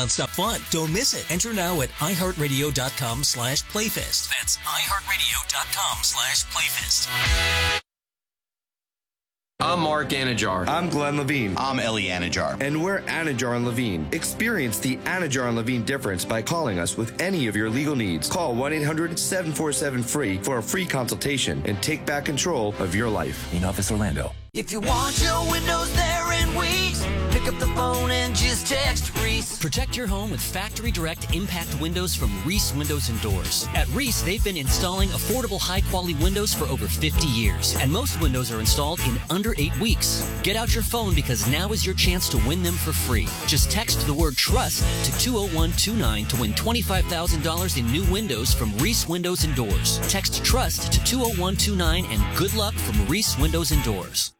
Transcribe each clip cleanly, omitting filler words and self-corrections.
nonstop fun. Don't miss it. Enter now at iHeartRadio.com/playfest. That's iHeartRadio.com/playfest. I'm Mark Anajar. I'm Glenn Levine. I'm Ellie Anajar. And we're Anajar and Levine. Experience the Anajar and Levine difference by calling us with any of your legal needs. Call 1-800-747-FREE for a free consultation and take back control of your life. In Office Orlando. If you want your windows there in weeks, pick up the phone and just text Reese. Protect your home with Factory Direct Impact Windows from Reese Windows and Doors. At Reese, they've been installing affordable, high-quality windows for over 50 years. And most windows are installed in under 8 weeks. Get out your phone because now is your chance to win them for free. Just text the word TRUST to 20129 to win $25,000 in new windows from Reese Windows and Doors. Text TRUST to 20129 and good luck from Reese Windows and Doors.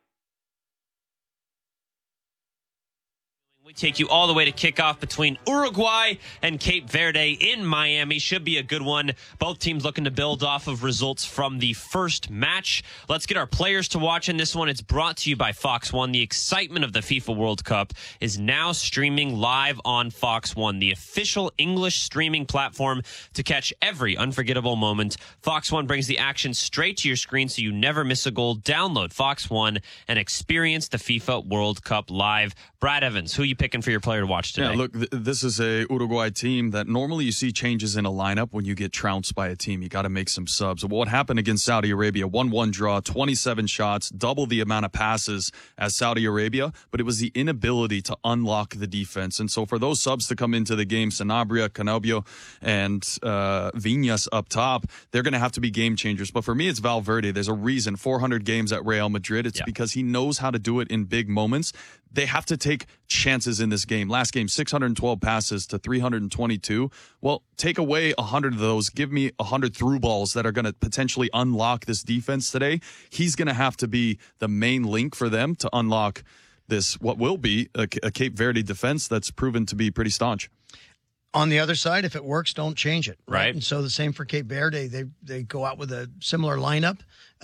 Take you all the way to kickoff between Uruguay and Cape Verde in Miami. Should be a good one. Both teams looking to build off of results from the first match. Let's get our players to watch in this one. It's brought to you by Fox One. The excitement of the FIFA World Cup is now streaming live on Fox One, the official English streaming platform to catch every unforgettable moment. Fox One brings the action straight to your screen so you never miss a goal. Download Fox One and experience the FIFA World Cup live. Brad Evans, who you picking for your player to watch today? Yeah, look, this is a Uruguay team that normally you see changes in a lineup when you get trounced by a team. You got to make some subs. What happened against Saudi Arabia, 1-1 draw, 27 shots, double the amount of passes as Saudi Arabia, but it was the inability to unlock the defense. And so for those subs to come into the game, Sanabria, Canobio, and Viñas up top, they're going to have to be game changers. But for me, it's Valverde. There's a reason, 400 games at Real Madrid. It's because he knows how to do it in big moments. They have to take chances in this game. Last game, 612 passes to 322. Well, take away 100 of those. Give me 100 through balls that are going to potentially unlock this defense today. He's going to have to be the main link for them to unlock this, what will be a Cape Verde defense that's proven to be pretty staunch. On the other side, if it works, don't change it. Right. And so the same for Cape Verde. They go out with a similar lineup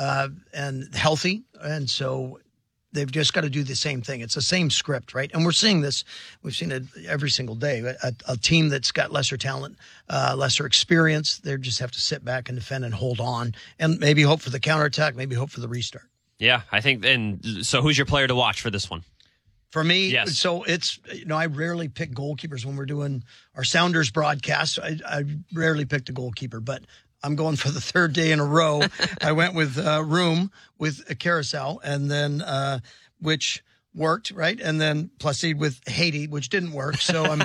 and healthy. And so they've just got to do the same thing. It's the same script, right? And we're seeing this. We've seen it every single day. A team that's got lesser talent, lesser experience, they just have to sit back and defend and hold on and maybe hope for the counterattack, maybe hope for the restart. Yeah, I think. And so who's your player to watch for this one? For me, yes. So it's, I rarely pick goalkeepers when we're doing our Sounders broadcast. I rarely pick the goalkeeper, but I'm going for the third day in a row. I went with Room with a Carousel, and then which worked, right? And then Placide with Haiti, which didn't work. So I'm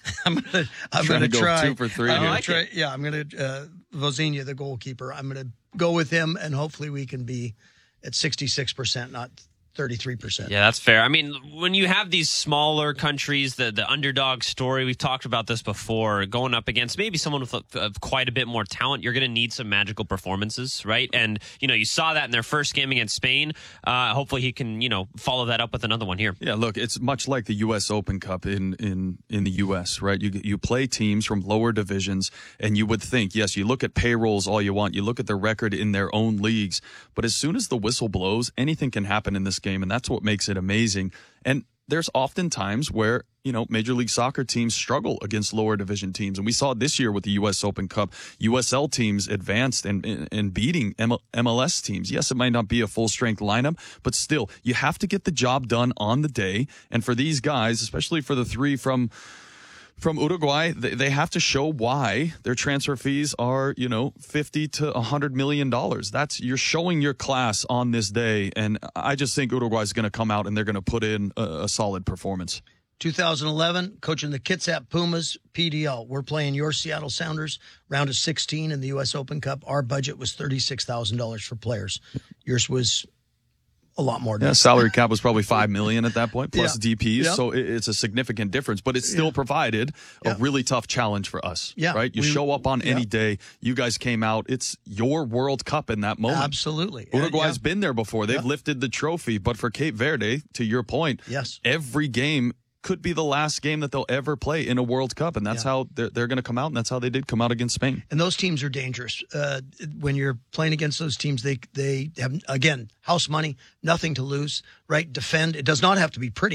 gonna try 2 for 3. I'm gonna Vozinha, the goalkeeper. I'm gonna go with him, and hopefully we can be at 66%, not 33%. Yeah, that's fair. I mean, when you have these smaller countries, the underdog story, we've talked about this before, going up against maybe someone with quite a bit more talent, you're going to need some magical performances, right? And, you saw that in their first game against Spain. Hopefully he can, follow that up with another one here. Yeah, look, it's much like the U.S. Open Cup in the U.S., right? You play teams from lower divisions, and you would think, yes, you look at payrolls all you want, you look at their record in their own leagues, but as soon as the whistle blows, anything can happen in this game, and that's what makes it amazing. And there's often times where, Major League Soccer teams struggle against lower division teams. And we saw it this year with the U.S. Open Cup. USL teams advanced and beating MLS teams. Yes, it might not be a full-strength lineup, but still, you have to get the job done on the day. And for these guys, especially for the three from Uruguay, they have to show why their transfer fees are, $50 to $100 million. You're showing your class on this day, and I just think Uruguay is going to come out and they're going to put in a solid performance. 2011, coaching the Kitsap Pumas, PDL. We're playing your Seattle Sounders, round of 16 in the U.S. Open Cup. Our budget was $36,000 for players. Yours was a lot more. Yeah, salary cap was probably $5 million at that point, plus DPs. Yeah. So it's a significant difference, but it still provided a really tough challenge for us. Yeah. Right? You show up on any day. You guys came out. It's your World Cup in that moment. Absolutely. Uruguay's been there before. They've lifted the trophy. But for Cape Verde, to your point, every game could be the last game that they'll ever play in a World Cup, and that's how they're going to come out, and that's how they did come out against Spain. And those teams are dangerous. When you're playing against those teams, they have, again, house money, nothing to lose, right? Defend. It does not have to be pretty,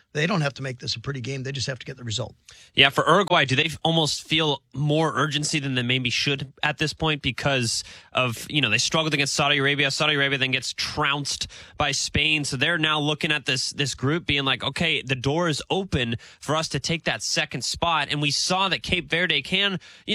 They don't have to make this a pretty game. They just have to get the result. Yeah, for Uruguay, do they almost feel more urgency than they maybe should at this point because of, they struggled against Saudi Arabia. Saudi Arabia then gets trounced by Spain. So they're now looking at this group being like, okay, the door is open for us to take that second spot. And we saw that Cape Verde can,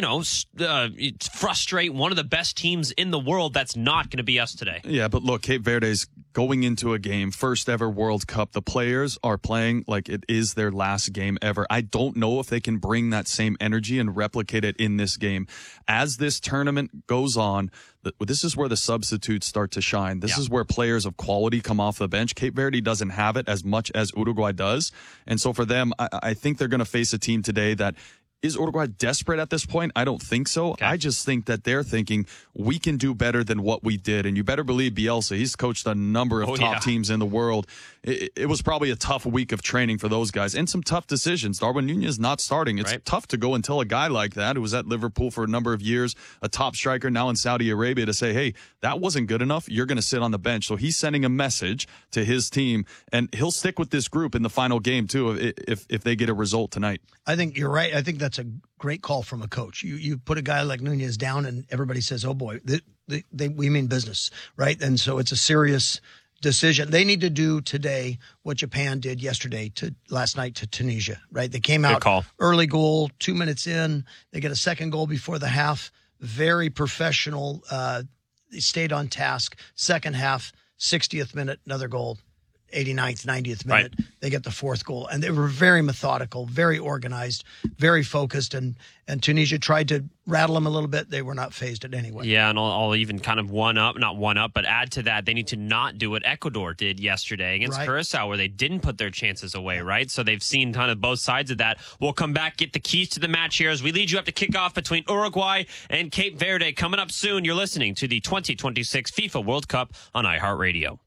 frustrate one of the best teams in the world. That's not going to be us today. Yeah, but look, Cape Verde's going into a game, first ever World Cup. The players are playing like it is their last game ever. I don't know if they can bring that same energy and replicate it in this game. As this tournament goes on, this is where the substitutes start to shine. This is where players of quality come off the bench. Cape Verde doesn't have it as much as Uruguay does. And so for them, I think they're going to face a team today that is Uruguay desperate at this point? I don't think so. Okay. I just think that they're thinking we can do better than what we did. And you better believe Bielsa, he's coached a number of top teams in the world. It was probably a tough week of training for those guys and some tough decisions. Darwin Nunez not starting. It's tough to go and tell a guy like that who was at Liverpool for a number of years, a top striker now in Saudi Arabia, to say, hey, that wasn't good enough. You're going to sit on the bench. So he's sending a message to his team, and he'll stick with this group in the final game too if they get a result tonight. I think you're right. I think that's a great call from a coach. You put a guy like Nunez down and everybody says, oh boy, we mean business, right? And so it's a serious decision. They need to do today what Japan did last night to Tunisia, right? They came out early goal, 2 minutes in. They get a second goal before the half. Very professional. They stayed on task. Second half, 60th minute, another goal. 89th, 90th minute, they get the fourth goal. And they were very methodical, very organized, very focused. And Tunisia tried to rattle them a little bit. They were not phased it anyway. Yeah, and I'll even kind of but add to that, they need to not do what Ecuador did yesterday against Curacao, where they didn't put their chances away, right? So they've seen kind of both sides of that. We'll come back, get the keys to the match here as we lead you up to kickoff between Uruguay and Cape Verde. Coming up soon, you're listening to the 2026 FIFA World Cup on iHeartRadio.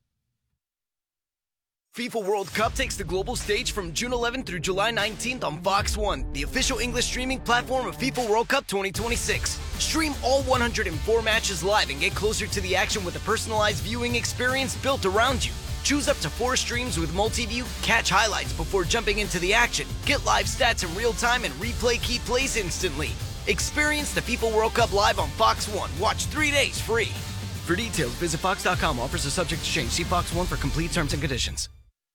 FIFA World Cup takes the global stage from June 11th through July 19th on Fox One, the official English streaming platform of FIFA World Cup 2026. Stream all 104 matches live and get closer to the action with a personalized viewing experience built around you. Choose up to 4 streams with multi-view, catch highlights before jumping into the action, get live stats in real time, and replay key plays instantly. Experience the FIFA World Cup live on Fox One. Watch 3 days free. For details, visit Fox.com. Offers are subject to change. See Fox One for complete terms and conditions.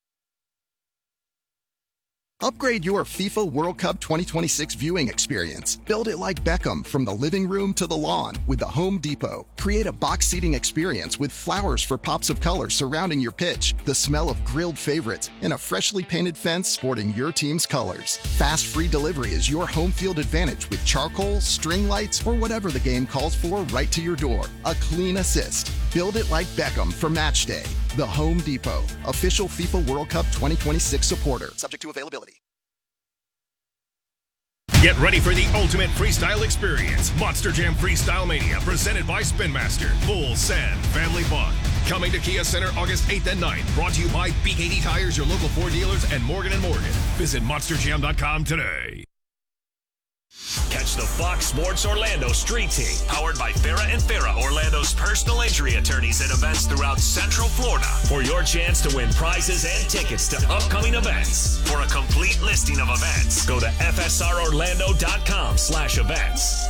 Upgrade your FIFA World Cup 2026 viewing experience. Build it like Beckham from the living room to the lawn with the Home Depot. Create a box seating experience with flowers for pops of color surrounding your pitch, the smell of grilled favorites, and a freshly painted fence sporting your team's colors. Fast free delivery is your home field advantage with charcoal, string lights, or whatever the game calls for right to your door. A clean assist. Build it like Beckham for match day. The Home Depot, official FIFA World Cup 2026 supporter. Subject to availability. Get ready for the ultimate freestyle experience. Monster Jam Freestyle Mania, presented by Spin Master. Full send family fun. Coming to Kia Center August 8th and 9th. Brought to you by BKD Tires, your local Ford dealers, and Morgan & Morgan. Visit monsterjam.com today. Catch the Fox Sports Orlando Street Team, powered by Farah and Farah, Orlando's personal injury attorneys at events throughout Central Florida, for your chance to win prizes and tickets to upcoming events. For a complete listing of events, go to fsrorlando.com/events.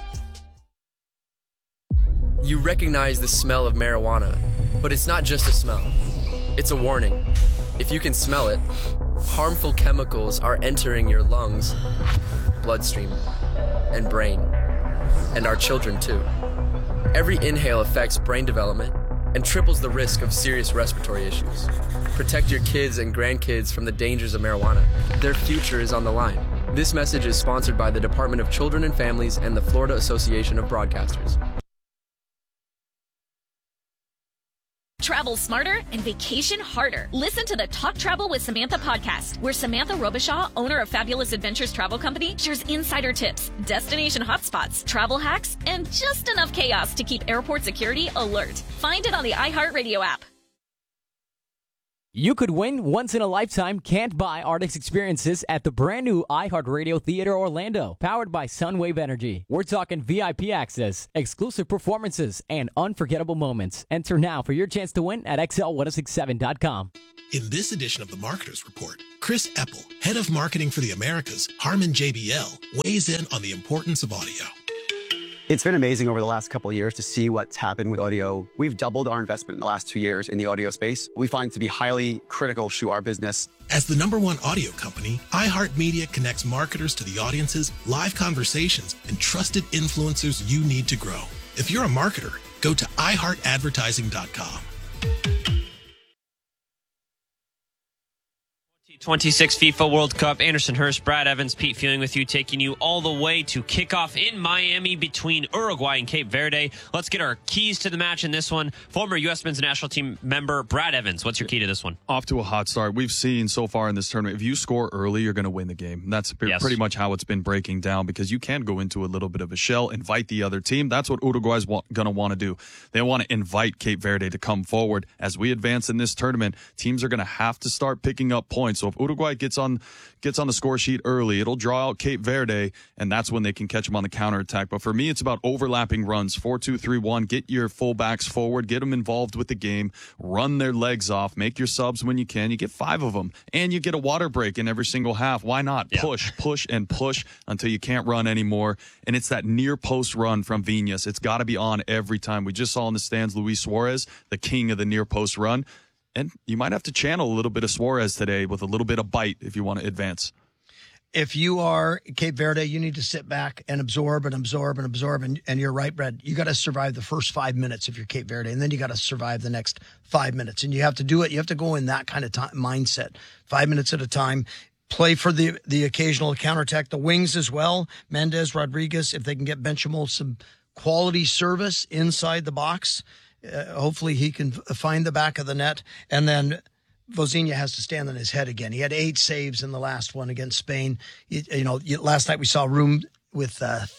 You recognize the smell of marijuana, but it's not just a smell. It's a warning. If you can smell it, harmful chemicals are entering your lungs, bloodstream, and brain, and our children too. Every inhale affects brain development and triples the risk of serious respiratory issues. Protect your kids and grandkids from the dangers of marijuana. Their future is on the line. This message is sponsored by the Department of Children and Families and the Florida Association of Broadcasters. Travel smarter and vacation harder. Listen to the Talk Travel with Samantha podcast, where Samantha Robichaud, owner of Fabulous Adventures Travel Company, shares insider tips, destination hotspots, travel hacks, and just enough chaos to keep airport security alert. Find it on the iHeartRadio app. You could win once-in-a-lifetime can't-buy Artist experiences at the brand-new iHeartRadio Theater Orlando, powered by Sunwave Energy. We're talking VIP access, exclusive performances, and unforgettable moments. Enter now for your chance to win at XL1067.com. In this edition of the Marketers Report, Chris Epple, head of marketing for the Americas, Harman JBL, weighs in on the importance of audio. It's been amazing over the last couple of years to see what's happened with audio. We've doubled our investment in the last 2 years in the audio space. We find it to be highly critical to our business. As the #1 audio company, iHeartMedia connects marketers to the audiences, live conversations, and trusted influencers you need to grow. If you're a marketer, go to iHeartAdvertising.com. 26 FIFA World Cup. Anderson Hurst, Brad Evans, Pete Fielding with you, taking you all the way to kickoff in Miami between Uruguay and Cape Verde. Let's get our keys to the match in this one. Former U.S. men's national team member Brad Evans, what's your key to this one? Off to a hot start. We've seen so far in this tournament, if you score early, you're going to win the game. That's pretty much how it's been breaking down, because you can go into a little bit of a shell, invite the other team. That's what Uruguay's going to want to do. They want to invite Cape Verde to come forward. As we advance in this tournament, teams are going to have to start picking up points. So if Uruguay gets on the score sheet early, it'll draw out Cape Verde, and that's when they can catch them on the counterattack. But for me, it's about overlapping runs, 4-2-3-1. Get your fullbacks forward, get them involved with the game, run their legs off, make your subs when you can. You get 5 of them, and you get a water break in every single half. Why not? Yeah. Push, and push until you can't run anymore. And it's that near post run from Viñas. It's got to be on every time. We just saw in the stands Luis Suarez, the king of the near post run. And you might have to channel a little bit of Suarez today with a little bit of bite if you want to advance. If you are Cape Verde, you need to sit back and absorb. And you're right, Brad. You got to survive the first 5 minutes if you're Cape Verde, and then you got to survive the next 5 minutes. And you have to do it. You have to go in that kind of mindset, 5 minutes at a time. Play for the occasional counterattack. The wings as well. Mendez, Rodriguez, if they can get Benchimol some quality service inside the box. Hopefully he can find the back of the net. And then Vozinha has to stand on his head again. He had 8 saves in the last one against Spain. Last night we saw Room with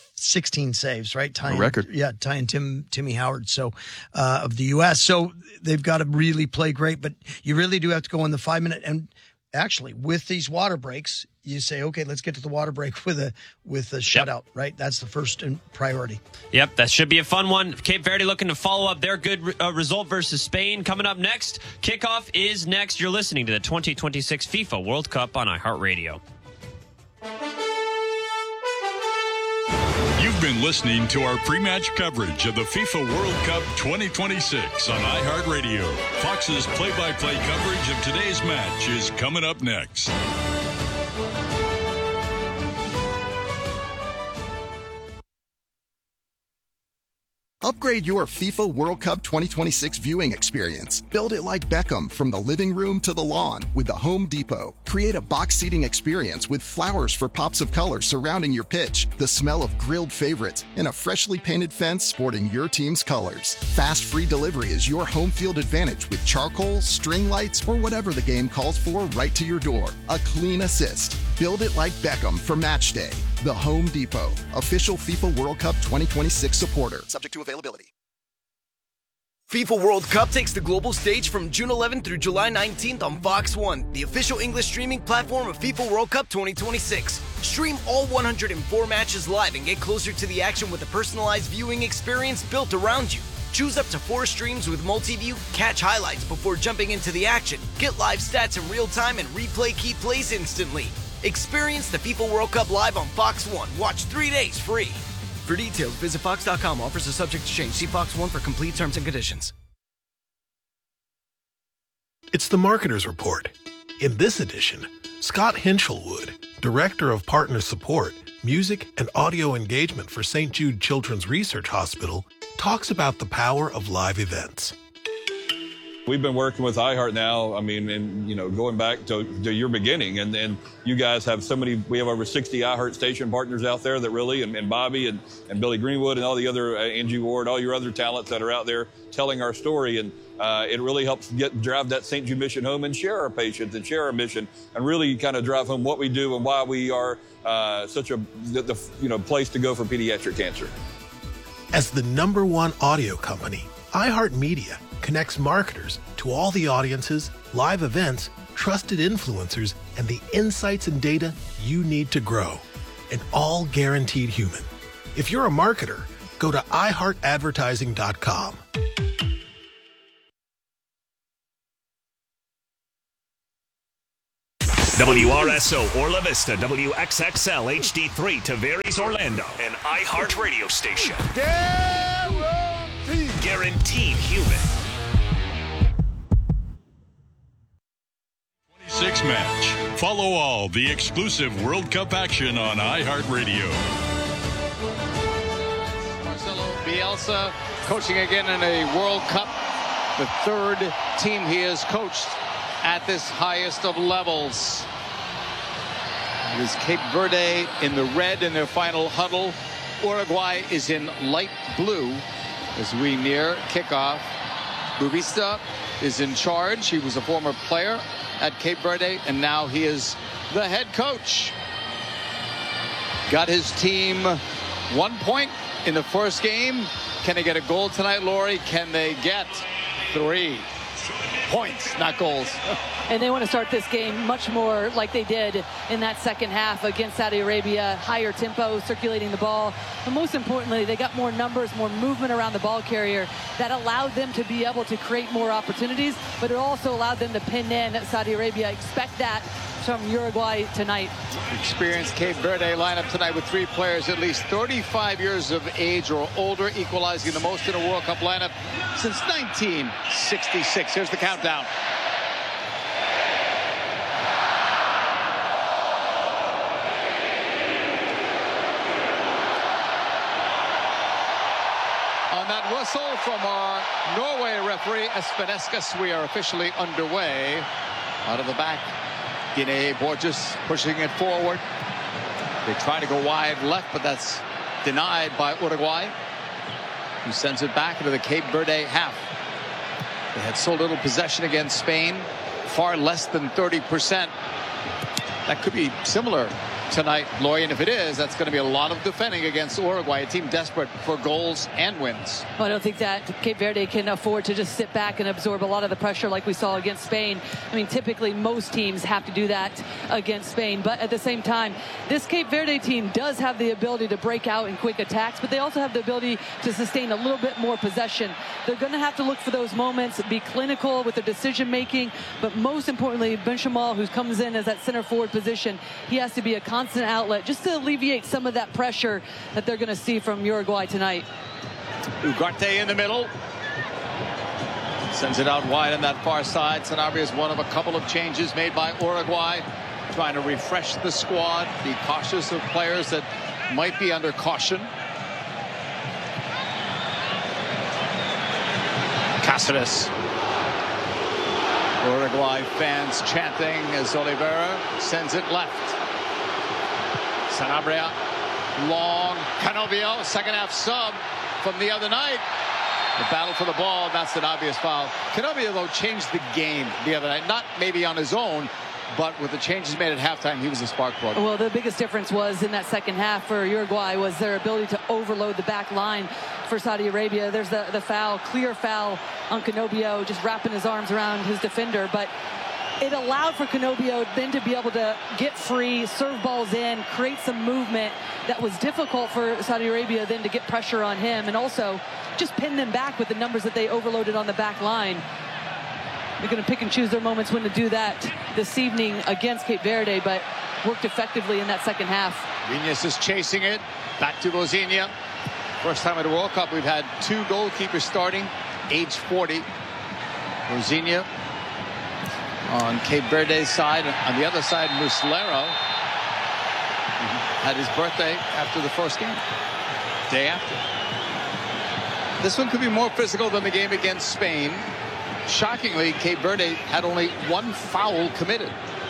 16 saves, right? Tying, record. Yeah, tying Timmy Howard of the U.S. So they've got to really play great, but you really do have to go in the 5 minute. And actually, with these water breaks, you say, okay, let's get to the water break with a shutout, right? That's the first priority. Yep, that should be a fun one. Cape Verde looking to follow up their good result versus Spain. Coming up next, kickoff is next. You're listening to the 2026 FIFA World Cup on iHeartRadio. You've been listening to our pre-match coverage of the FIFA World Cup 2026 on iHeartRadio. Fox's play-by-play coverage of today's match is coming up next. Upgrade your FIFA World Cup 2026 viewing experience. Build it like Beckham from the living room to the lawn with the Home Depot. Create a box seating experience with flowers for pops of color surrounding your pitch, the smell of grilled favorites, and a freshly painted fence sporting your team's colors. Fast free delivery is your home field advantage with charcoal, string lights, or whatever the game calls for right to your door. A clean assist. Build it like Beckham for match day. The Home Depot, official FIFA World Cup 2026 supporter. Subject to availability. FIFA World Cup takes the global stage from June 11th through July 19th on Fox One, the official English streaming platform of FIFA World Cup 2026. Stream all 104 matches live and get closer to the action with a personalized viewing experience built around you. Choose up to 4 streams with multi-view, catch highlights before jumping into the action, get live stats in real time, and replay key plays instantly. Experience the FIFA World Cup live on Fox One. Watch 3 days free. For details, visit Fox.com. Offers are subject to change. See Fox One for complete terms and conditions. It's the Marketers Report. In this edition, Scott Hinchelwood, Director of Partner Support, Music and Audio Engagement for St. Jude Children's Research Hospital, talks about the power of live events. We've been working with iHeart now, going back to your beginning, and you guys have we have over 60 iHeart station partners out there that really, and Bobby and Billy Greenwood and all the other, Angie Ward, all your other talents that are out there telling our story, and it really helps drive that St. Jude mission home and share our patients and share our mission, and really kind of drive home what we do and why we are such a place to go for pediatric cancer. As the #1 audio company, iHeartMedia connects marketers to all the audiences, live events, trusted influencers, and the insights and data you need to grow. And all guaranteed human. If you're a marketer, go to iHeartAdvertising.com. WRSO Orla Vista, WXXL HD3 Tavares Orlando, an iHeart radio station. Guaranteed human. 26 match. Follow all the exclusive World Cup action on iHeartRadio. Marcelo Bielsa coaching again in a World Cup. The third team he has coached at this highest of levels. It is Cape Verde in the red in their final huddle. Uruguay is in light blue as we near kickoff. Bubista is in charge. He was a former player at Cape Verde, and now he is the head coach. Got his team 1 point in the first game. Can they get a goal tonight, Lori? Can they get 3 points, not goals? And they want to start this game much more like they did in that second half against Saudi Arabia. Higher tempo, circulating the ball. But most importantly, they got more numbers, more movement around the ball carrier that allowed them to be able to create more opportunities, but it also allowed them to pin in Saudi Arabia. Expect that from Uruguay tonight. Experienced Cape Verde lineup tonight with 3 players at least 35 years of age or older, equalizing the most in a World Cup lineup since 1966. Here's the countdown. On that whistle from our Norway referee, Espen Eskes, we are officially underway. Out of the back, Guinea Borges pushing it forward. They try to go wide left, but that's denied by Uruguay, who sends it back into the Cape Verde half. They had so little possession against Spain, far less than 30%. That could be similar tonight, Lori, and if it is, that's going to be a lot of defending against Uruguay, a team desperate for goals and wins. Well, I don't think that Cape Verde can afford to just sit back and absorb a lot of the pressure like we saw against Spain. I mean, typically most teams have to do that against Spain, but at the same time, this Cape Verde team does have the ability to break out in quick attacks, but they also have the ability to sustain a little bit more possession. They're going to have to look for those moments, be clinical with their decision making, but most importantly, Benchamal, who comes in as that center forward position, he has to be a constant outlet just to alleviate some of that pressure that they're going to see from Uruguay tonight. Ugarte in the middle. Sends it out wide on that far side. Sanabria is one of a couple of changes made by Uruguay, trying to refresh the squad, be cautious of players that might be under caution. Cáceres. Uruguay fans chanting as Oliveira sends it left. Sanabria, long, Canovio, second half sub from the other night. The battle for the ball, that's an obvious foul. Canovio, though, changed the game the other night. Not maybe on his own, but with the changes made at halftime, he was a spark plug. Well, the biggest difference was in that second half for Uruguay was their ability to overload the back line for Saudi Arabia. There's the foul, clear foul on Canovio, just wrapping his arms around his defender, but it allowed for Canovio then to be able to get free, serve balls in, create some movement that was difficult for Saudi Arabia then to get pressure on him, and also just pin them back with the numbers that they overloaded on the back line. They're going to pick and choose their moments when to do that this evening against Cape Verde, but worked effectively in that second half. Viñas is chasing it. Back to Lozinha. First time at a World Cup we've had 2 goalkeepers starting, age 40. Lozinha on Cape Verde's side. On the other side, Muslera had his birthday after the first game. Day after. This one could be more physical than the game against Spain. Shockingly, Cape Verde had only 1 foul committed.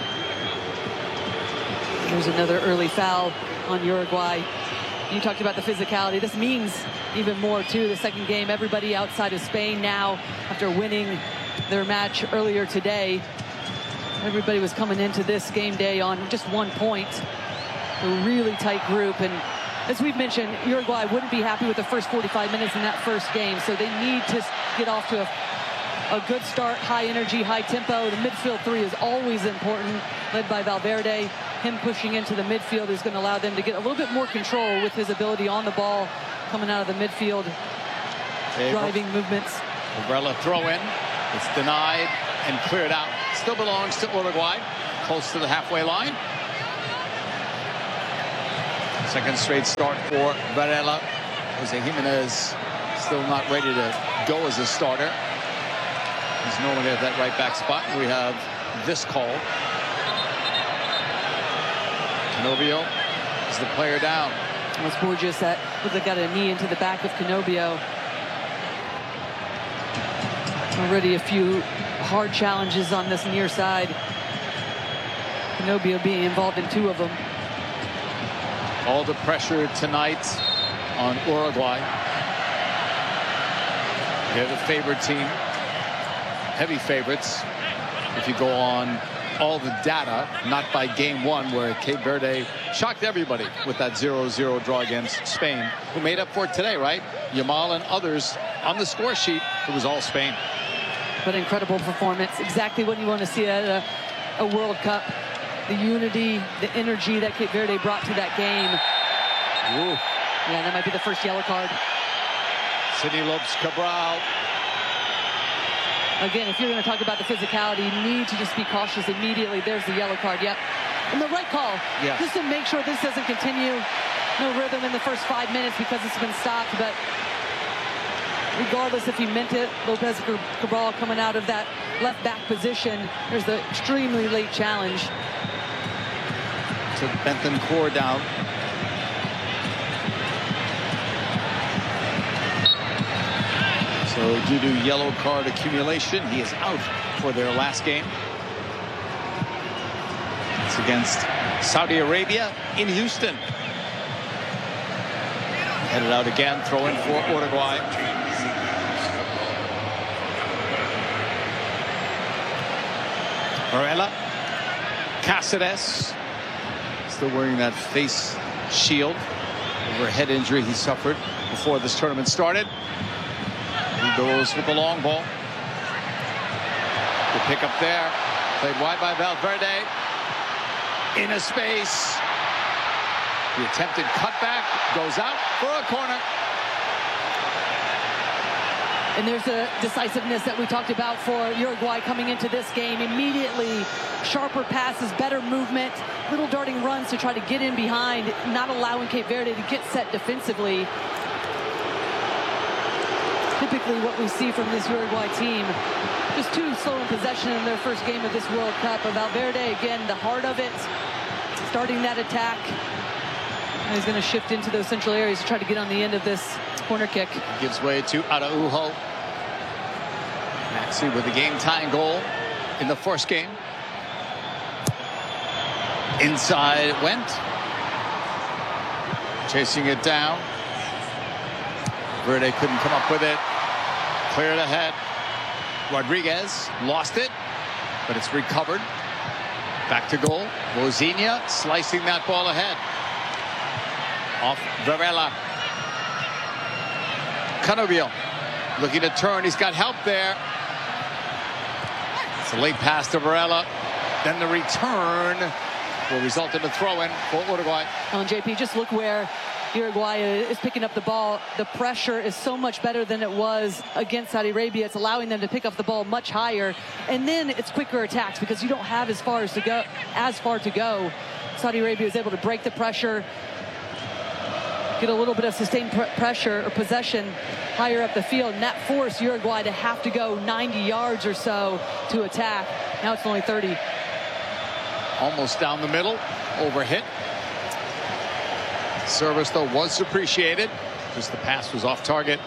There's another early foul on Uruguay. You talked about the physicality. This means even more, too. The second game, everybody outside of Spain now, after winning their match earlier today, everybody was coming into this game day on just 1 point. A really tight group. And as we've mentioned, Uruguay wouldn't be happy with the first 45 minutes in that first game. So they need to get off to a a good start, high energy, high tempo. The midfield three is always important, led by Valverde. Him pushing into the midfield is going to allow them to get a little bit more control with his ability on the ball, coming out of the midfield, driving movements. Varela throw in. It's denied and cleared out. Still belongs to Uruguay, close to the halfway line. Second straight start for Varela. Jose Jimenez still not ready to go as a starter. He's normally at that right back spot. We have this call. Canobio is the player down. That's Borges that got a knee into the back of Canobio. Already a few hard challenges on this near side. Canobio being involved in 2 of them. All the pressure tonight on Uruguay. They're the favored team. Heavy favorites. If you go on all the data, not by game 1, where Cape Verde shocked everybody with that 0-0 draw against Spain, who made up for it today, right? Yamal and others on the score sheet, it was all Spain. But incredible performance, exactly what you want to see at a World Cup. The unity, the energy that Cape Verde brought to that game. Ooh. Yeah, that might be the first yellow card. Sidney Lopes-Cabral. Again, if you're going to talk about the physicality, you need to just be cautious immediately. There's the yellow card, yep. And the right call, just to make sure this doesn't continue. No rhythm in the first 5 minutes because it's been stopped, but regardless if he meant it, Lopez Cabral coming out of that left back position. There's the extremely late challenge. Took Bentancur down. So due to yellow card accumulation, he is out for their last game. It's against Saudi Arabia in Houston. Headed out again, throw in for Uruguay. Varela. Cáceres. Still wearing that face shield over a head injury he suffered before this tournament started. He goes with the long ball. The pick up there. Played wide by Valverde. In a space. The attempted cutback goes out for a corner. And there's a decisiveness that we talked about for Uruguay coming into this game. Immediately, sharper passes, better movement, little darting runs to try to get in behind, not allowing Cape Verde to get set defensively. Typically what we see from this Uruguay team, just too slow in possession in their first game of this World Cup. But Valverde, again, the heart of it, starting that attack. And he's going to shift into those central areas to try to get on the end of this corner kick. Gives way to Araujo. Maxi with the game-tying goal in the first game. Inside it went. Chasing it down. Verde couldn't come up with it. Cleared ahead. Rodriguez lost it, but it's recovered. Back to goal. Vozinha slicing that ball ahead. Off Varela. Canobio looking to turn. He's got help there. It's a late pass to Varela. Then the return will result in a throw-in for Uruguay. And JP, just look where Uruguay is picking up the ball. The pressure is so much better than it was against Saudi Arabia. It's allowing them to pick up the ball much higher. And then it's quicker attacks because you don't have as far to go. Saudi Arabia is able to break the pressure, get a little bit of sustained pressure or possession higher up the field, and that forced Uruguay to have to go 90 yards or so to attack. Now it's only 30. Almost down the middle, overhit. Service, though, was appreciated. Just the pass was off target.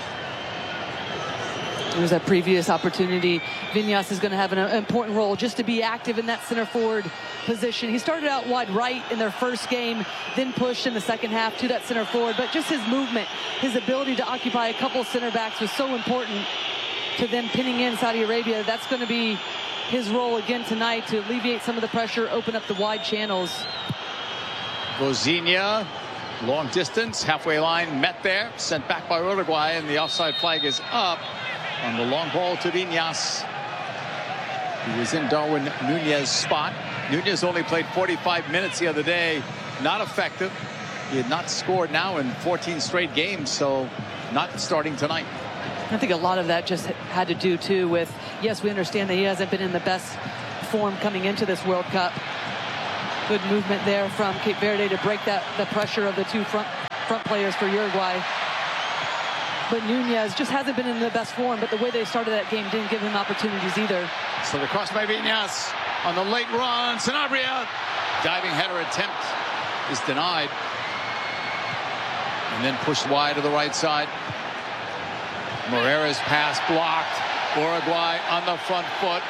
There was that previous opportunity. Viñas is going to have an important role just to be active in that center forward position. He started out wide right in their first game, then pushed in the second half to that center forward. But just his movement, his ability to occupy a couple center backs was so important to them pinning in Saudi Arabia. That's going to be his role again tonight, to alleviate some of the pressure, open up the wide channels. Vozinha, long distance, halfway line, met there, sent back by Uruguay, and the offside flag is up. on the long ball to Viñas. He was in Darwin Nunez's spot. Nunez only played 45 minutes the other day. Not effective. He had not scored now in 14 straight games, so not starting tonight. I think a lot of that just had to do, too, with, yes, we understand that he hasn't been in the best form coming into this World Cup. Good movement there from Cape Verde to break the pressure of the two front players for Uruguay. But Nunez just hasn't been in the best form, but the way they started that game didn't give him opportunities either. So the cross by Viñas on the late run. Sanabria, diving header attempt is denied. And then pushed wide to the right side. Morera's pass blocked. Uruguay on the front foot.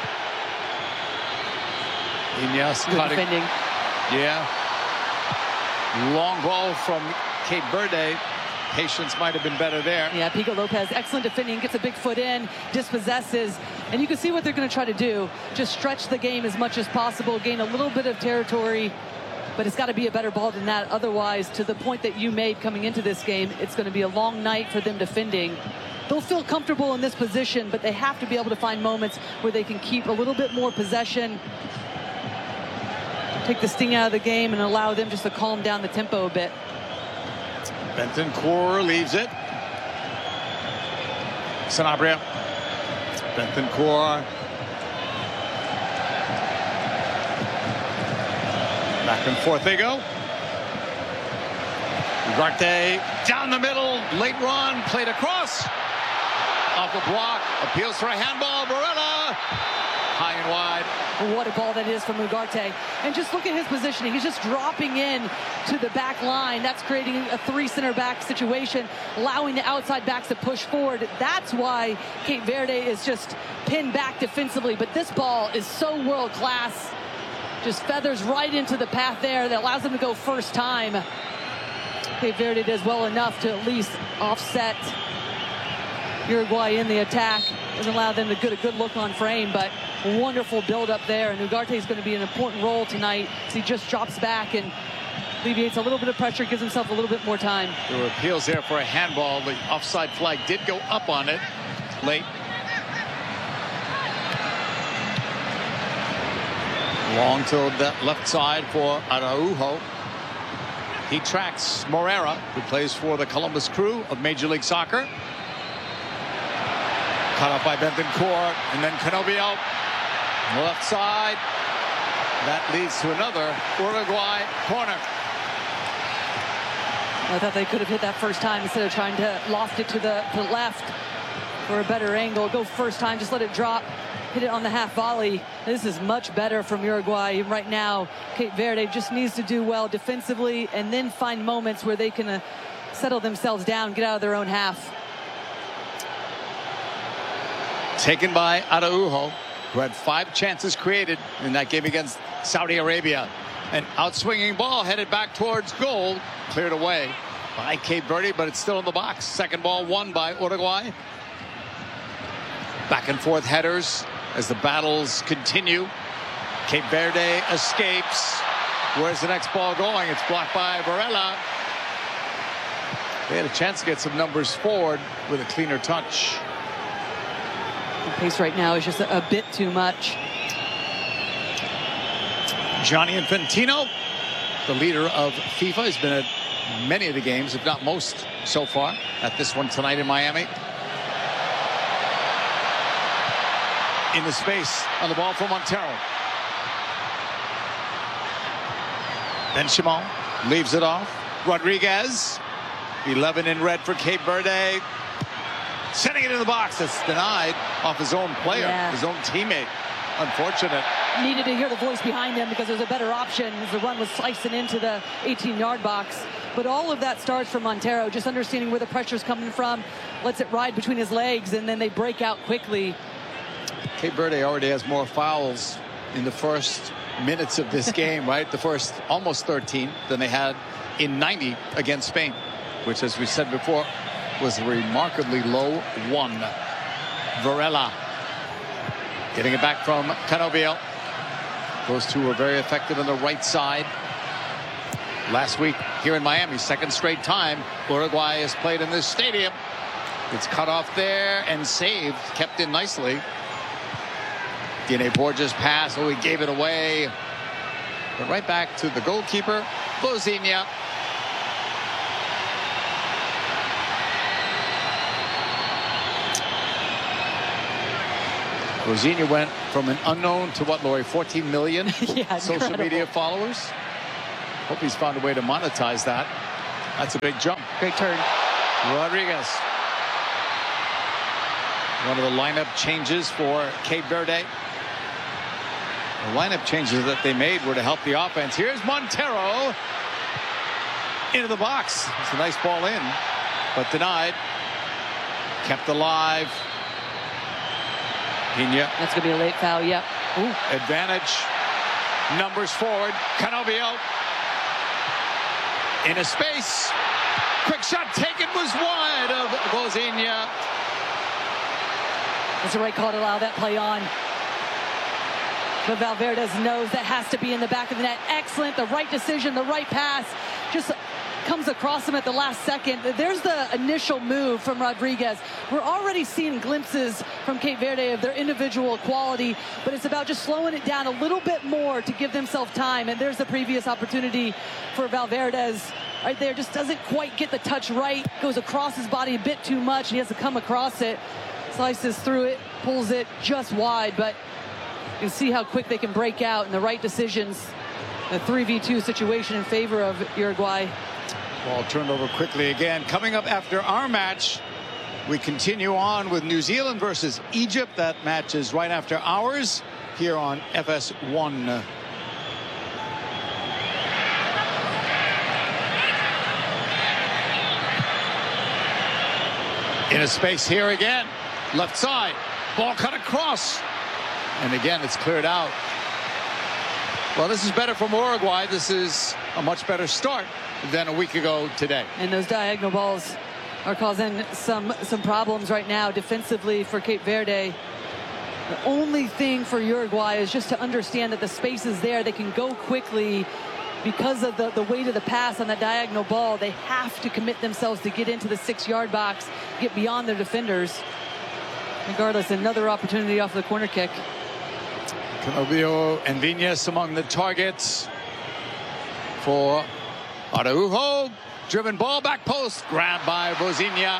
Viñas cutting. Defending. Yeah. Long ball from Cape Verde. Patience might have been better there. Yeah, Pico Lopez, excellent defending, gets a big foot in, dispossesses, and you can see what they're going to try to do. Just stretch the game as much as possible, gain a little bit of territory, but it's got to be a better ball than that. Otherwise, to the point that you made coming into this game, it's going to be a long night for them defending. They'll feel comfortable in this position, but they have to be able to find moments where they can keep a little bit more possession, take the sting out of the game, and allow them just to calm down the tempo a bit. Bentancur leaves it. Sanabria. Bentancur. Back and forth they go. Ugarte down the middle. Late run. Played across. Off the block. Appeals for a handball. Varela. High and wide. What a ball that is from Ugarte. And just look at his positioning. He's just dropping in to the back line. That's creating a three center back situation, allowing the outside backs to push forward. That's why Cape Verde is just pinned back defensively. But this ball is so world class. Just feathers right into the path there that allows them to go first time. Cape Verde does well enough to at least offset Uruguay in the attack. Doesn't allow them to get a good look on frame, but wonderful build up there. And Ugarte is going to be an important role tonight as he just drops back and alleviates a little bit of pressure, gives himself a little bit more time. There were appeals there for a handball. The offside flag did go up on it late. Long to the left side for Araujo. He tracks Morera, who plays for the Columbus Crew of Major League Soccer. Cut off by Bentancur, and then Canobio. Left side. That leads to another Uruguay corner. I thought they could have hit that first time instead of trying to loft it to the left for a better angle. Go first time, just let it drop. Hit it on the half volley. This is much better from Uruguay right now. Cape Verde just needs to do well defensively and then find moments where they can settle themselves down, get out of their own half. Taken by Araujo, who had 5 chances created in that game against Saudi Arabia. An outswinging ball headed back towards goal, cleared away by Cape Verde, but it's still in the box. Second ball won by Uruguay. Back and forth headers as the battles continue. Cape Verde escapes. Where's the next ball going? It's blocked by Varela. They had a chance to get some numbers forward with a cleaner touch. The pace right now is just a bit too much. Gianni Infantino, the leader of FIFA, has been at many of the games, if not most so far, at this one tonight in Miami. In the space on the ball for Montero. Benchimol leaves it off. Rodriguez, 11 in red for Cape Verde. Sending it in the box. That's denied off his own player, his own teammate. Unfortunate. Needed to hear the voice behind them because there's a better option as the run was slicing into the 18-yard box. But all of that starts from Montero, just understanding where the pressure's coming from, lets it ride between his legs, and then they break out quickly. Cape Verde already has more fouls in the first minutes of this game, right? The first almost 13 than they had in 90 against Spain, which, as we said before, was a remarkably low 1. Varela getting it back from Canobio. Those two were very effective on the right side. Last week here in Miami, second straight time Uruguay has played in this stadium. It's cut off there and saved, kept in nicely. Dine Borges pass, he gave it away. But right back to the goalkeeper, Vozinha. Vozinha went from an unknown to what, Lori, 14 million social media followers? Hope he's found a way to monetize that. That's a big jump. Great turn. Rodriguez. One of the lineup changes for Cape Verde. The lineup changes that they made were to help the offense. Here's Montero into the box. It's a nice ball in, but denied. Kept alive. Pina. That's going to be a late foul, yep. Ooh. Advantage. Numbers forward. Canobio. In a space. Quick shot taken was wide of Vozinha. That's the right call to allow that play on. But Valverde knows that has to be in the back of the net. Excellent. The right decision, the right pass. Just comes across him at the last second. There's the initial move from Rodriguez. We're already seeing glimpses from Cape Verde of their individual quality, but it's about just slowing it down a little bit more to give themselves time. And there's the previous opportunity for Valverde right there. Just doesn't quite get the touch right. Goes across his body a bit too much. He has to come across it. Slices through it, pulls it just wide, but you can see how quick they can break out and the right decisions. The 3v2 situation in favor of Uruguay. Ball turned over quickly again. Coming up after our match, we continue on with New Zealand versus Egypt. That match is right after ours here on FS1. In a space here again. Left side. Ball cut across. And again, it's cleared out. Well, this is better from Uruguay. This is a much better start than a week ago today. And those diagonal balls are causing some problems right now defensively for Cape Verde. The only thing for Uruguay is just to understand that the space is there. They can go quickly because of the weight of the pass on that diagonal ball. They have to commit themselves to get into the 6-yard box, get beyond their defenders. Regardless, another opportunity off the corner kick. Canobio and Viñas among the targets for Araujo. Driven ball, back post, grabbed by Vozinha.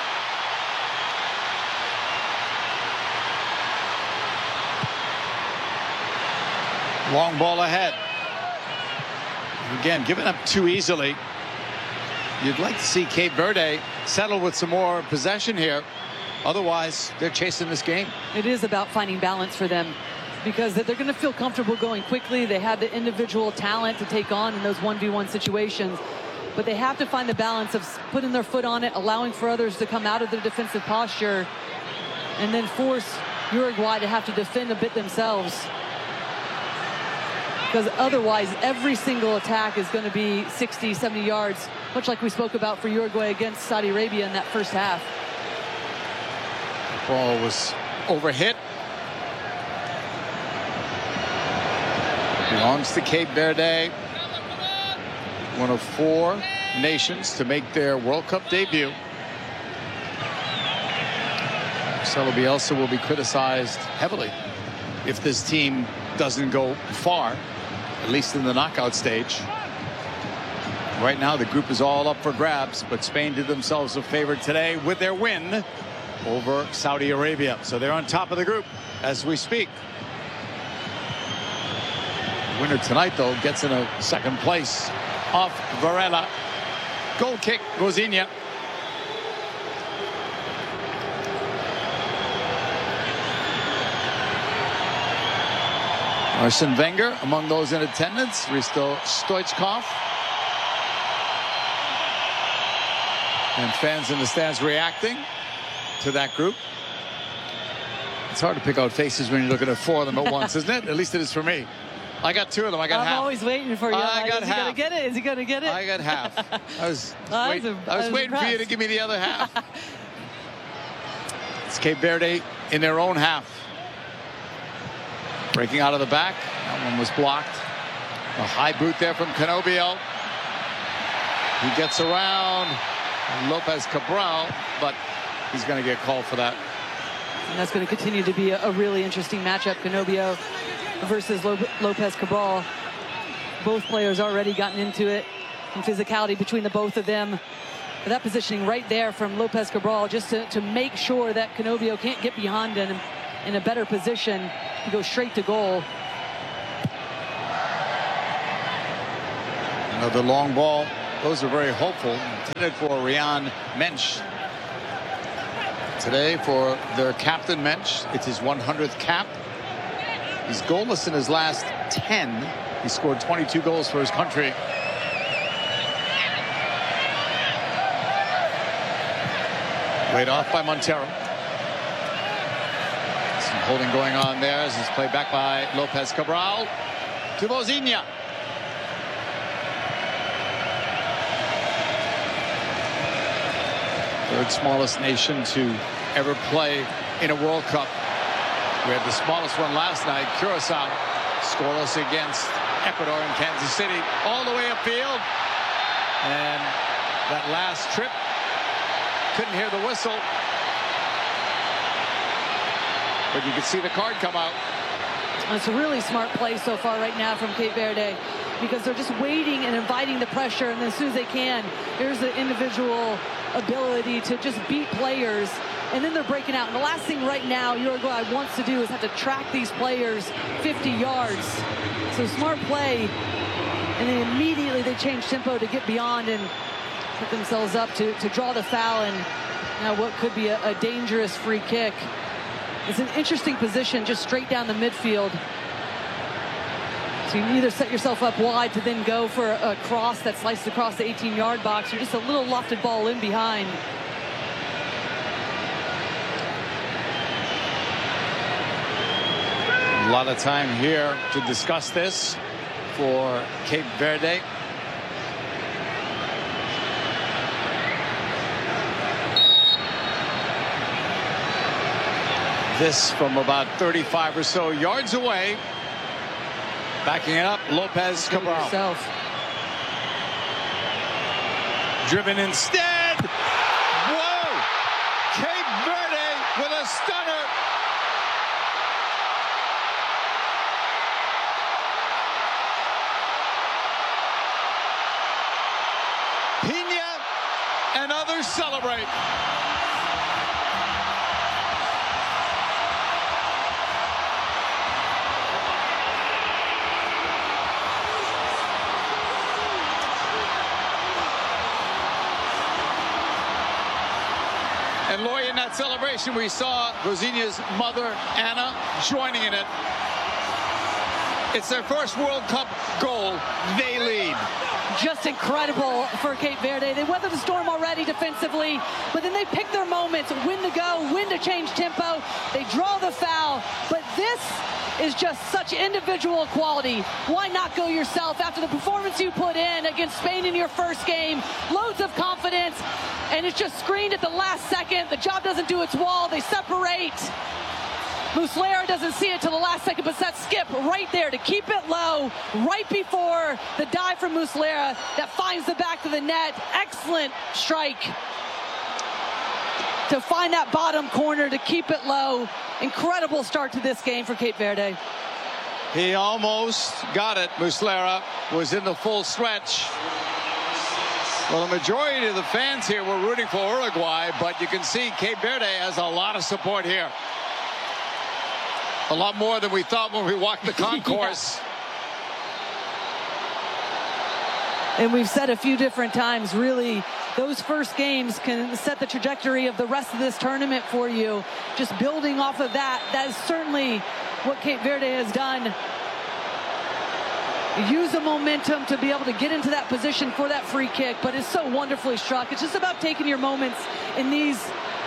Long ball ahead. Again, given up too easily. You'd like to see Cape Verde settle with some more possession here. Otherwise, they're chasing this game. It is about finding balance for them because they're going to feel comfortable going quickly. They have the individual talent to take on in those 1v1 situations. But they have to find the balance of putting their foot on it, allowing for others to come out of their defensive posture, and then force Uruguay to have to defend a bit themselves. Because otherwise, every single attack is going to be 60, 70 yards, much like we spoke about for Uruguay against Saudi Arabia in that first half. The ball was overhit. Belongs to Cape Verde. One of 4 nations to make their World Cup debut. Marcelo Bielsa will be criticized heavily if this team doesn't go far, at least in the knockout stage. Right now, the group is all up for grabs, but Spain did themselves a favor today with their win over Saudi Arabia. So they're on top of the group as we speak. The winner tonight, though, gets in a second place off Varela. Goal kick, Vozinha. Arsene Wenger among those in attendance. Hristo Stoichkov. And fans in the stands reacting to that group. It's hard to pick out faces when you're looking at 4 of them at once, isn't it? At least it is for me. I got 2 of them. I got half. I'm always waiting for you. I got half. Is he going to get it? Is he going to get it? I got half. I was waiting for you to give me the other half. It's Cape Verde in their own half. Breaking out of the back. That one was blocked. A high boot there from Canobio. He gets around Lopez Cabral, but he's going to get called for that. And that's going to continue to be a really interesting matchup. Canobbio versus Lopez Cabral. Both players already gotten into it. Some physicality between the both of them. But that positioning right there from Lopez Cabral, just to make sure that Canobbio can't get behind him in a better position to go straight to goal. Another long ball. Those are very hopeful. Intended for Ryan Mensch. Today for their captain Mensch, it's his 100th cap. He's goalless in his last 10. He scored 22 goals for his country. Laid off by Montero. Some holding going on there as it's played back by Lopez Cabral to Vozinha. Third smallest nation to ever play in a World Cup. We had the smallest one last night, Curacao, scoreless against Ecuador in Kansas City, all the way upfield. And that last trip, couldn't hear the whistle. But you could see the card come out. It's a really smart play so far right now from Cape Verde, because they're just waiting and inviting the pressure, and as soon as they can, here's the individual ability to just beat players, and then they're breaking out. And the last thing right now Uruguay wants to do is have to track these players 50 yards. So smart play, and then immediately they change tempo to get beyond and put themselves up to draw the foul, and now what could be a dangerous free kick. It's an interesting position just straight down the midfield. So you can either set yourself up wide to then go for a cross that slices across the 18-yard box, or just a little lofted ball in behind. A lot of time here to discuss this for Cape Verde. This from about 35 or so yards away. Backing it up, Lopez Cabral. Driven instead. Whoa! Cape Verde with a stunner. Pina and others celebrate. And Loy, in that celebration, we saw Vozinha's mother, Anna, joining in it. It's their first World Cup goal. They lead. Just incredible for Cape Verde. They weathered the storm already defensively, but then they pick their moments, when to go, when to change tempo. They draw the foul, but this is just such individual quality. Why not go yourself after the performance you put in against Spain in your first game? Loads of confidence, and it's just screened at the last second. The job doesn't do its wall. They separate. Muslera doesn't see it till the last second, but that skip right there to keep it low right before the dive from Muslera that finds the back of the net. Excellent strike to find that bottom corner to keep it low. Incredible start to this game for Cape Verde. He almost got it. Muslera was in the full stretch. Well, the majority of the fans here were rooting for Uruguay, but you can see Cape Verde has a lot of support here. A lot more than we thought when we walked the concourse. Yeah. And we've said a few different times, really, those first games can set the trajectory of the rest of this tournament for you. Just building off of that, that is certainly what Cape Verde has done. Use the momentum to be able to get into that position for that free kick, but it's so wonderfully struck. It's just about taking your moments in these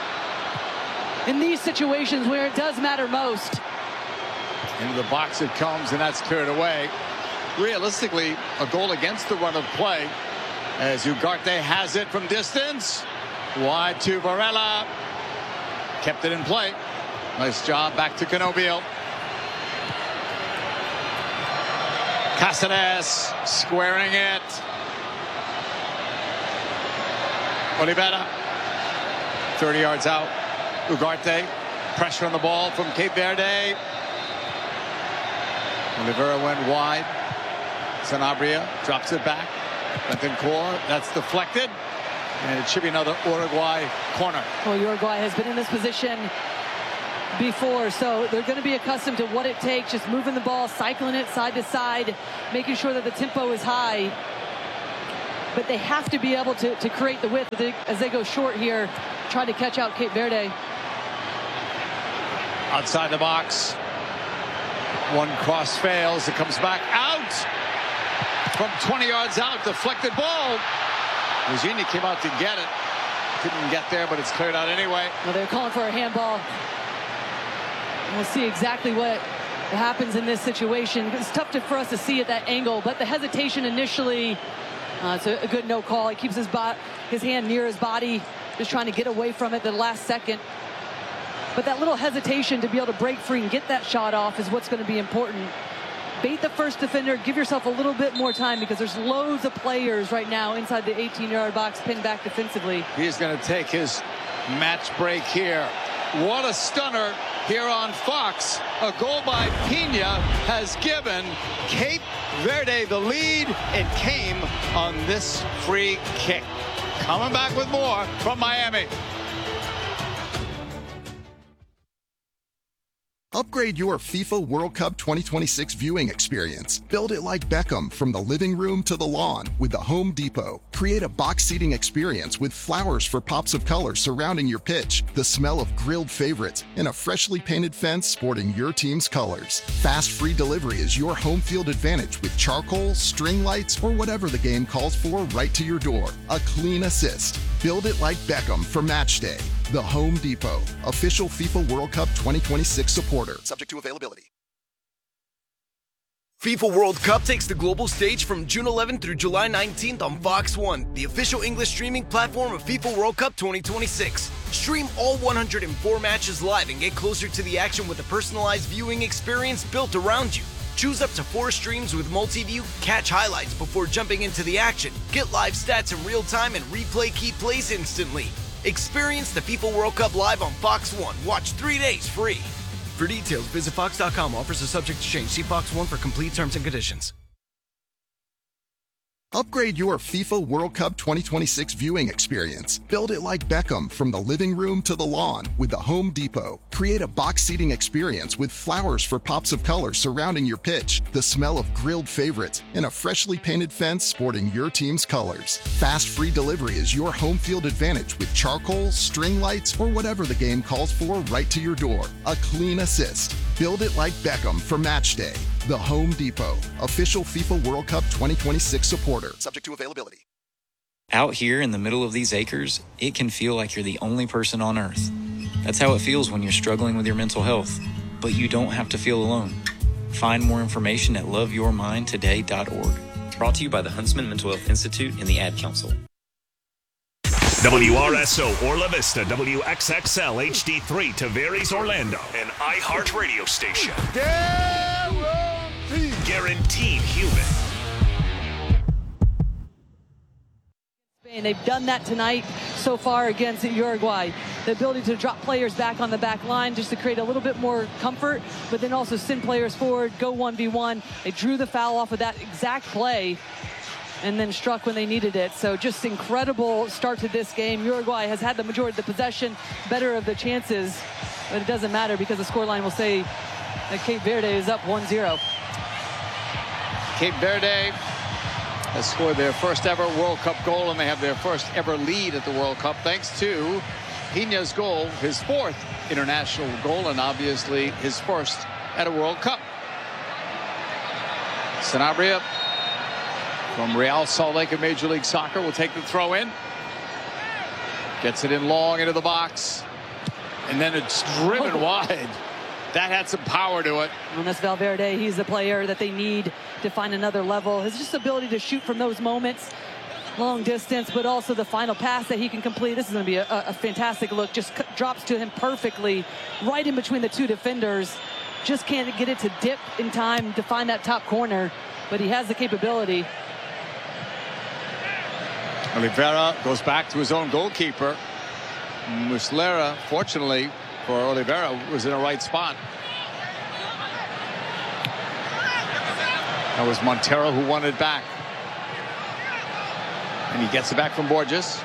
situations where it does matter most. Into the box it comes, and that's cleared away. Realistically, a goal against the run of play as Ugarte has it from distance. Wide to Varela. Kept it in play. Nice job back to Canobbio. Cáceres squaring it. Olivera 30 yards out. Ugarte, pressure on the ball from Cape Verde. Oliveira went wide. Sanabria drops it back. Betancourt, that's deflected. And it should be another Uruguay corner. Well, Uruguay has been in this position before, so they're going to be accustomed to what it takes, just moving the ball, cycling it side to side, making sure that the tempo is high. But they have to be able to create the width as they go short here, try to catch out Cape Verde. Outside the box. One cross fails. It comes back out from 20 yards out. Deflected ball. Ruggieni came out to get it. Couldn't get there, but it's cleared out anyway. Well, they're calling for a handball. We'll see exactly what happens in this situation. It's tough for us to see at that angle, but the hesitation initially, it's a good no call. He keeps his hand near his body, just trying to get away from it the last second. But that little hesitation to be able to break free and get that shot off is what's going to be important. Bait the first defender, give yourself a little bit more time because there's loads of players right now inside the 18-yard box pinned back defensively. He's going to take his match break here. What a stunner here on Fox. A goal by Pina has given Cape Verde the lead. It came on this free kick. Coming back with more from Miami. Upgrade your FIFA World Cup 2026 viewing experience. Build it like Beckham from the living room to the lawn with the Home Depot. Create a box seating experience with flowers for pops of color surrounding your pitch, the smell of grilled favorites, and a freshly painted fence sporting your team's colors. Fast free delivery is your home field advantage with charcoal, string lights, or whatever the game calls for right to your door. A clean assist. Build it like Beckham for match day. The Home Depot, official FIFA World Cup 2026 supporter. Subject to availability. FIFA World Cup takes the global stage from June 11th through July 19th on Fox One, the official English streaming platform of FIFA World Cup 2026. Stream all 104 matches live and get closer to the action with a personalized viewing experience built around you. Choose up to 4 streams with multi-view, catch highlights before jumping into the action, get live stats in real time, and replay key plays instantly. Experience the FIFA World Cup live on Fox One. Watch 3 days free. For details, visit Fox.com. Offers are subject to change. See Fox One for complete terms and conditions. Upgrade your FIFA World Cup 2026 viewing experience. Build it like Beckham from the living room to the lawn with the Home Depot. Create a box seating experience with flowers for pops of color surrounding your pitch, the smell of grilled favorites, and a freshly painted fence sporting your team's colors. Fast free delivery is your home field advantage with charcoal, string lights, or whatever the game calls for right to your door. A clean assist. Build it like Beckham for match day. The Home Depot, official FIFA World Cup 2026 supporter. Subject to availability. Out here in the middle of these acres, it can feel like you're the only person on earth. That's how it feels when you're struggling with your mental health. But you don't have to feel alone. Find more information at loveyourmindtoday.org. Brought to you by the Huntsman Mental Health Institute and the Ad Council. WRSO Orla Vista, WXXL HD3 Tavares Orlando, an iHeart radio station. Guaranteed human. And they've done that tonight so far against Uruguay. The ability to drop players back on the back line just to create a little bit more comfort, but then also send players forward, go 1v1. They drew the foul off of that exact play and then struck when they needed it. So just incredible start to this game. Uruguay has had the majority of the possession, better of the chances, but it doesn't matter because the scoreline will say that Cape Verde is up 1-0. Cape Verde has scored their first ever World Cup goal, and they have their first ever lead at the World Cup thanks to Pina's goal, his 4th international goal, and obviously his first at a World Cup. Sanabria from Real Salt Lake in Major League Soccer will take the throw in. Gets it in long into the box, and then it's driven wide. That had some power to it. Jonas Valverde, he's the player that they need to find another level. His just ability to shoot from those moments, long distance, but also the final pass that he can complete. This is going to be a fantastic look. Just drops to him perfectly, right in between the 2 defenders. Just can't get it to dip in time to find that top corner, but he has the capability. Oliveira goes back to his own goalkeeper. Muslera, fortunately for Oliveira, was in the right spot. That was Montero who won it back. And he gets it back from Borges.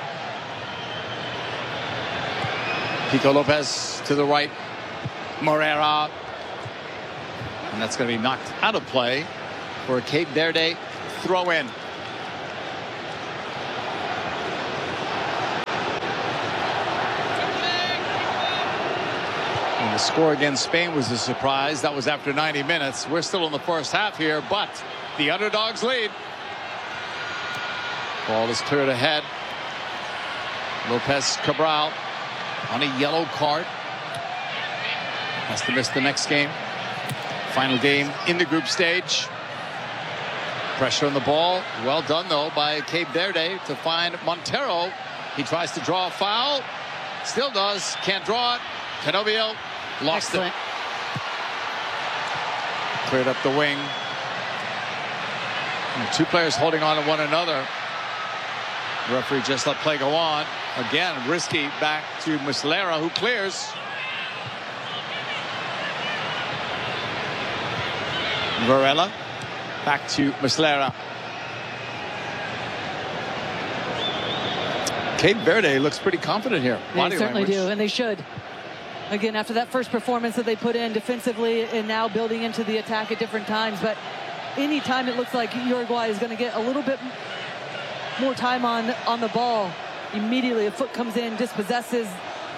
Pico Lopez to the right. Moreira. And that's going to be knocked out of play for a Cape Verde throw in. And the score against Spain was a surprise. That was after 90 minutes. We're still in the first half here, but the underdogs lead. Ball is cleared ahead. Lopez Cabral on a yellow card. Has to miss the next game. Final game in the group stage. Pressure on the ball. Well done, though, by Cape Verde to find Montero. He tries to draw a foul. Still does. Can't draw it. Canovio lost it. Cleared up the wing. And two players holding on to one another. The referee just let play go on. Again, risky back to Muslera, who clears. Varela back to Muslera. Cape Verde looks pretty confident here. They certainly do, and they should. Again, after that first performance that they put in defensively and now building into the attack at different times. But anytime it looks like Uruguay is going to get a little bit more time on the ball, immediately a foot comes in, dispossesses.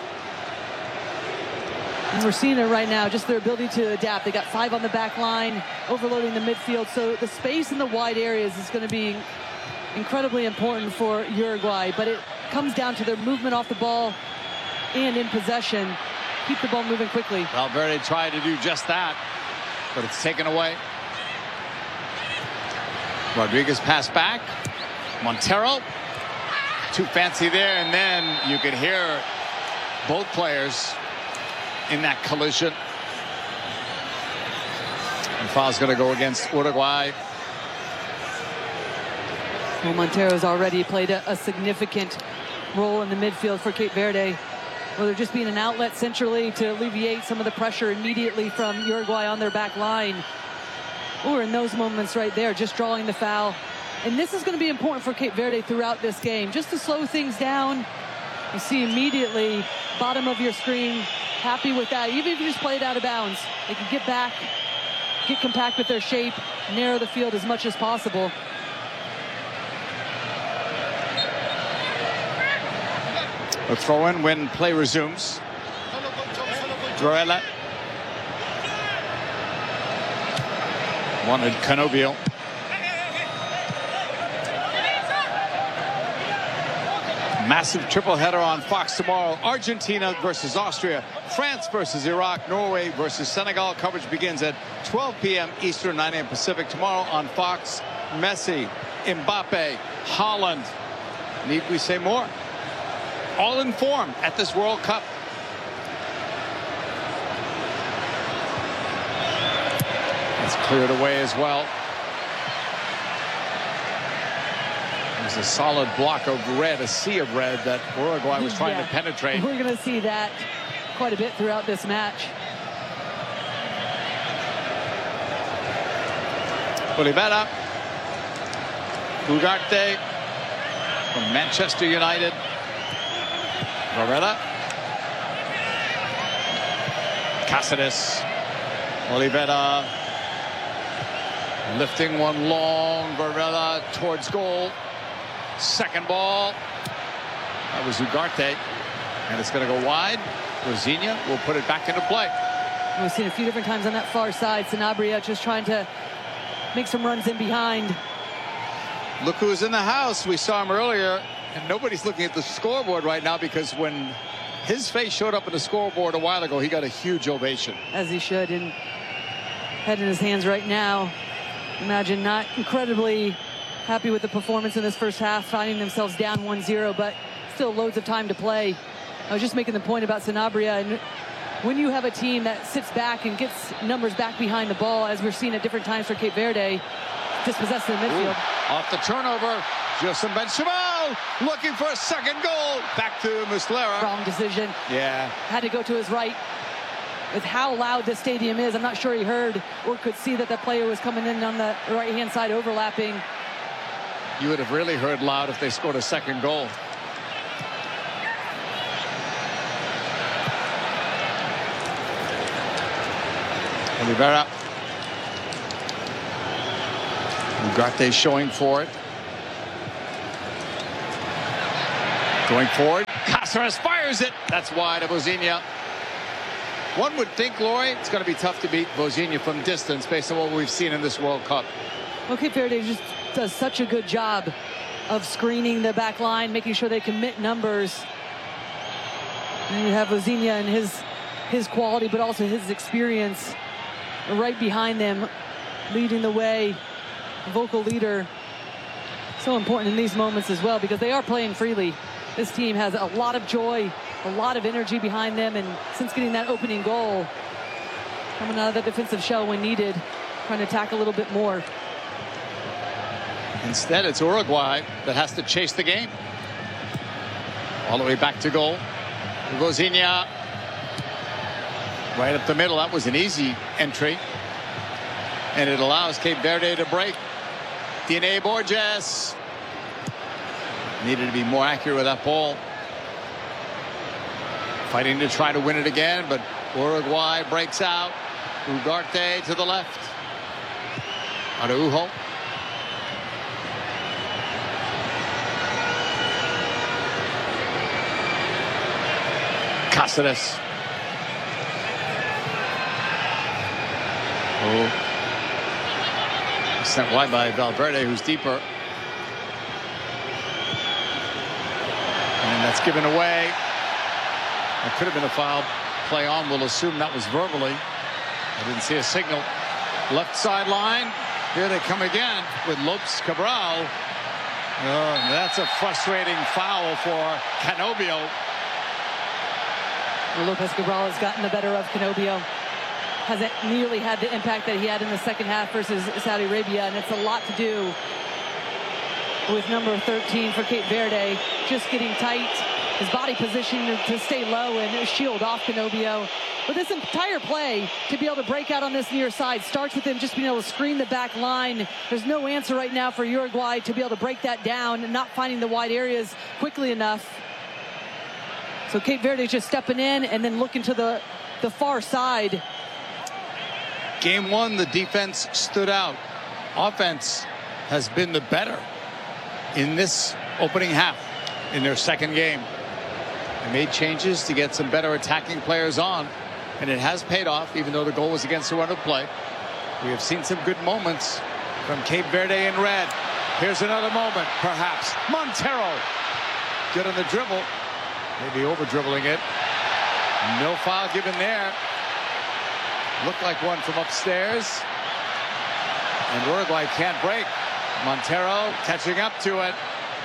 And we're seeing it right now, just their ability to adapt. They got 5 on the back line, overloading the midfield. So the space in the wide areas is going to be incredibly important for Uruguay. But it comes down to their movement off the ball and in possession. Keep the ball moving quickly. Valverde tried to do just that, but it's taken away. Rodriguez pass back. Montero. Too fancy there, and then you could hear both players in that collision. And foul's going to go against Uruguay. Well, Montero's already played a significant role in the midfield for Cape Verde, whether just being an outlet centrally to alleviate some of the pressure immediately from Uruguay on their back line, or in those moments right there, just drawing the foul. And this is going to be important for Cape Verde throughout this game, just to slow things down. You see immediately, bottom of your screen, happy with that. Even if you just play it out of bounds, they can get back, get compact with their shape, narrow the field as much as possible. A throw in when play resumes. Varela. Wanted Canovio. Massive triple header on Fox tomorrow. Argentina versus Austria, France versus Iraq, Norway versus Senegal. Coverage begins at 12 p.m. Eastern, 9 a.m. Pacific tomorrow on Fox. Messi, Mbappe, Holland. Need we say more? All in form at this World Cup. It's cleared away as well. There's a solid block of red, a sea of red that Uruguay was trying to penetrate. We're going to see that quite a bit throughout this match. Oliveira. Ugarte from Manchester United. Varela. Cáceres. Oliveira. Lifting one long. Varela towards goal. Second ball. That was Ugarte. And it's going to go wide. Rosiña will put it back into play. We've seen a few different times on that far side. Sanabria just trying to make some runs in behind. Look who's in the house. We saw him earlier. And nobody's looking at the scoreboard right now, because when his face showed up in the scoreboard a while ago, he got a huge ovation. As he should. And head in his hands right now. Imagine not incredibly happy with the performance in this first half, finding themselves down 1-0, but still loads of time to play. I was just making the point about Sanabria, and when you have a team that sits back and gets numbers back behind the ball, as we're seeing at different times for Cape Verde, dispossessed in the midfield. Off the turnover, Josem Ben Chimol Castro looking for a second goal. Back to Muslera. Wrong decision. Yeah. Had to go to his right. With how loud this stadium is, I'm not sure he heard or could see that the player was coming in on the right-hand side overlapping. You would have really heard loud if they scored a second goal. Oliveira. Ugarte showing for it. Going forward. Cáceres fires it. That's wide of Vozinha. One would think, Lori, it's going to be tough to beat Vozinha from distance based on what we've seen in this World Cup. Well, Cape Verde just does such a good job of screening the back line, making sure they commit numbers. And you have Vozinha and his quality, but also his experience right behind them, leading the way. Vocal leader. So important in these moments as well, because they are playing freely. This team has a lot of joy, a lot of energy behind them, and since getting that opening goal, coming out of the defensive shell when needed, trying to attack a little bit more. Instead, it's Uruguay that has to chase the game. All the way back to goal. Vozinha right up the middle. That was an easy entry. And it allows Cape Verde to break. Diné Borges needed to be more accurate with that ball. Fighting to try to win it again, but Uruguay breaks out. Ugarte to the left. Araujo. Cáceres. Oh. Sent wide by Valverde, who's deeper. And that's given away. It could have been a foul. Play on. We'll assume that was verbally. I didn't see a signal. Left sideline. Here they come again with Lopes Cabral. Oh, that's a frustrating foul for Canobio. Lopez Cabral has gotten the better of Canobio. Hasn't nearly had the impact that he had in the second half versus Saudi Arabia, and it's a lot to do with number 13 for Cape Verde, just getting tight, his body position to stay low and shield off Canobio. But this entire play, to be able to break out on this near side, starts with him just being able to screen the back line. There's no answer right now for Uruguay to be able to break that down and not finding the wide areas quickly enough. So Cape Verde just stepping in and then looking to the far side. Game one, the defense stood out. Offense has been the better in this opening half in their second game. They made changes to get some better attacking players on, and it has paid off, even though the goal was against the run of play. We have seen some good moments from Cape Verde in red. Here's another moment, perhaps. Montero, good on the dribble. Maybe over-dribbling it. No foul given there. Looked like one from upstairs. And Uruguay can't break. Montero catching up to it.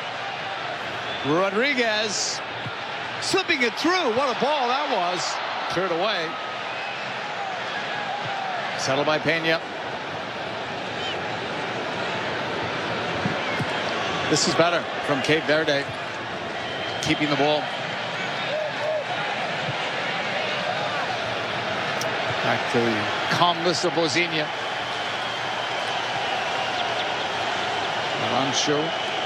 Rodriguez slipping it through. What a ball that was. Cleared away. Settled by Pena. This is better from Cape Verde. Keeping the ball. Back to the calmness of Vozinha. Arancho.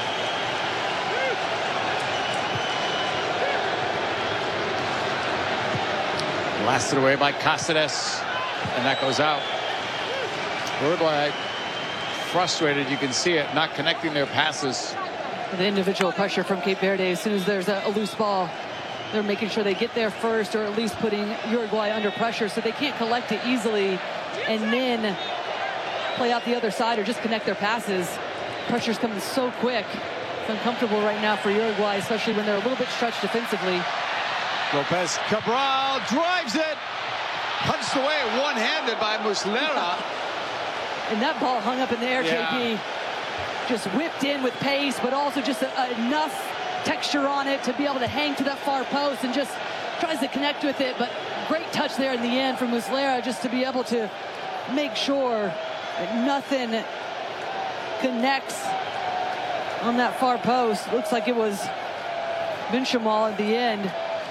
Blasted away by Cáceres, and that goes out. Uruguay frustrated, you can see it, not connecting their passes. The individual pressure from Cape Verde, as soon as there's a loose ball, they're making sure they get there first, or at least putting Uruguay under pressure so they can't collect it easily and then play out the other side or just connect their passes. Pressure's coming so quick. It's uncomfortable right now for Uruguay, especially when they're a little bit stretched defensively. Lopez Cabral drives it. Punched away one-handed by Muslera. And that ball hung up in the air, JP. Just whipped in with pace, but also just enough texture on it to be able to hang to that far post, and just tries to connect with it. But great touch there in the end from Muslera, just to be able to make sure that nothing connects on that far post. Looks like it was Benchamal at the end.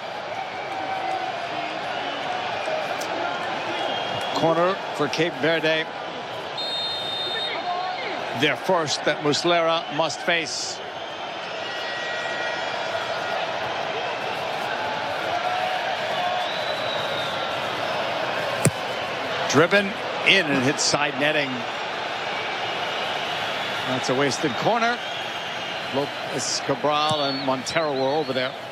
Corner for Cape Verde. Their first that Muslera must face. Driven in and hit side netting. That's a wasted corner. Lopez Cabral and Montero were over there.